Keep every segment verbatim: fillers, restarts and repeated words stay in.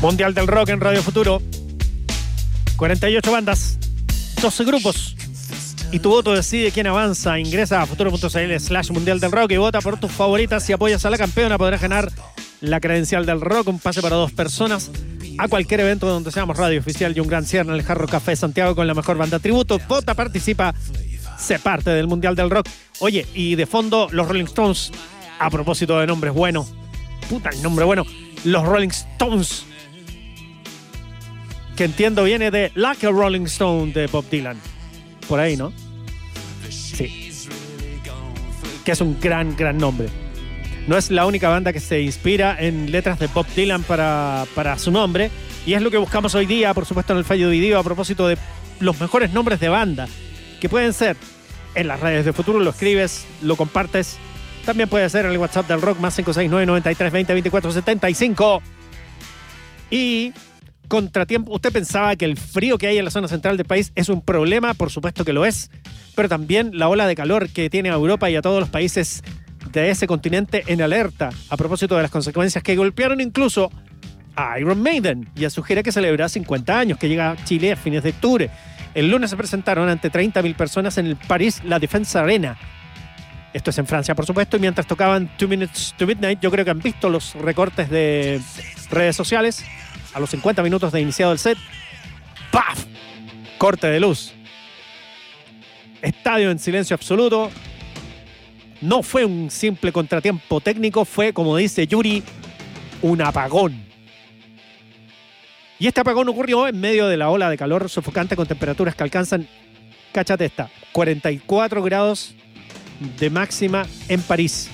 Mundial del Rock en Radio Futuro. cuarenta y ocho bandas, doce grupos. Y tu voto decide quién avanza. Ingresa a futuro.cl slash Mundial del Rock y vota por tus favoritas. Si apoyas a la campeona podrás ganar la credencial del rock, un pase para dos personas a cualquier evento donde seamos radio oficial y un gran cierre en el Hard Rock Café Santiago con la mejor banda tributo. Vota, participa, sé parte del Mundial del Rock. Oye, y de fondo los Rolling Stones, a propósito de nombres buenos. Puta, el nombre bueno. Los Rolling Stones, que entiendo viene de Like a Rolling Stone de Bob Dylan. Por ahí, ¿no? Sí. Que es un gran, gran nombre. No es la única banda que se inspira en letras de Bob Dylan para, para su nombre. Y es lo que buscamos hoy día, por supuesto, en el Fallo Dividido, a propósito de los mejores nombres de banda. Que pueden ser en las redes de Futuro, lo escribes, lo compartes. También puede ser en el WhatsApp del rock, más cinco seis nueve, noventa y tres, veinte, veinticuatro, setenta y cinco. Y contratiempo. ¿Usted pensaba que el frío que hay en la zona central del país es un problema? Por supuesto que lo es. Pero también la ola de calor que tiene a Europa y a todos los países de ese continente en alerta a propósito de las consecuencias que golpearon incluso a Iron Maiden y a su gira que celebrará cincuenta años, que llega a Chile a fines de octubre. El lunes se presentaron ante treinta mil personas en el París La Défense Arena. Esto es en Francia, por supuesto, y mientras tocaban Two Minutes to Midnight, yo creo que han visto los recortes de redes sociales. A los cincuenta minutos de iniciado el set, ¡paf! Corte de luz. Estadio en silencio absoluto. No fue un simple contratiempo técnico, fue, como dice Yuri, un apagón. Y este apagón ocurrió en medio de la ola de calor sofocante con temperaturas que alcanzan, cáchate esta, cuarenta y cuatro grados de máxima en París.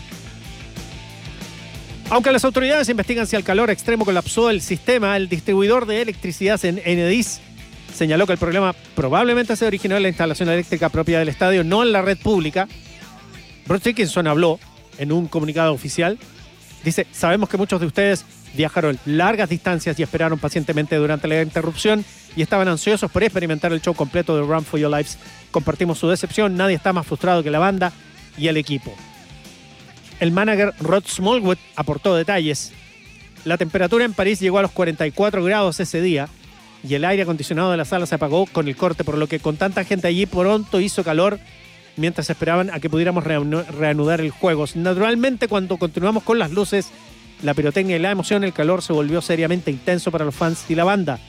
Aunque las autoridades investigan si el calor extremo colapsó el sistema, el distribuidor de electricidad en Enedis señaló que el problema probablemente se originó en la instalación eléctrica propia del estadio, no en la red pública. Bruce Dickinson habló en un comunicado oficial. Dice, sabemos que muchos de ustedes viajaron largas distancias y esperaron pacientemente durante la interrupción y estaban ansiosos por experimentar el show completo de Run for Your Lives. Compartimos su decepción, nadie está más frustrado que la banda y el equipo. El manager Rod Smallwood aportó detalles. La temperatura en París llegó a los cuarenta y cuatro grados ese día y el aire acondicionado de la sala se apagó con el corte, por lo que con tanta gente allí pronto hizo calor mientras esperaban a que pudiéramos reanudar el juego. Naturalmente, cuando continuamos con las luces, la pirotecnia y la emoción, el calor se volvió seriamente intenso para los fans y la banda.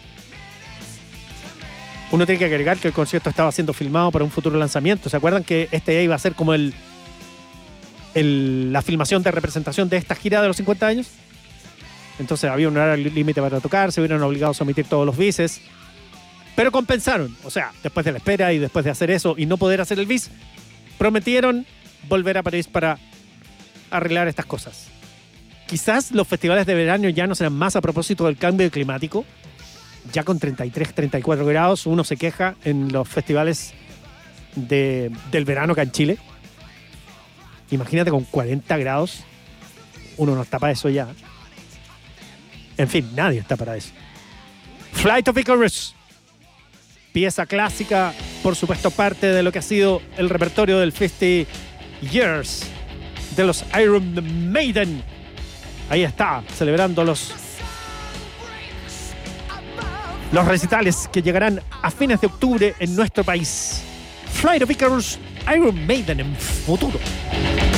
Uno tiene que agregar que el concierto estaba siendo filmado para un futuro lanzamiento. ¿Se acuerdan que este iba a ser como el, el la filmación de representación de esta gira de los cincuenta años? Entonces había un horario límite para tocar, se hubieran obligados a omitir todos los bises. Pero compensaron. O sea, después de la espera y después de hacer eso y no poder hacer el bis, prometieron volver a París para arreglar estas cosas. Quizás los festivales de verano ya no serán más a propósito del cambio climático. Ya con treinta y tres, treinta y cuatro grados, uno se queja en los festivales de, del verano acá en Chile. Imagínate con cuarenta grados, uno no está para eso ya. En fin, nadie está para eso. Flight of Icarus, pieza clásica, por supuesto parte de lo que ha sido el repertorio del cincuenta Years de los Iron Maiden. Ahí está, celebrando los, los recitales que llegarán a fines de octubre en nuestro país. Flight of Icarus, Iron Maiden en Futuro.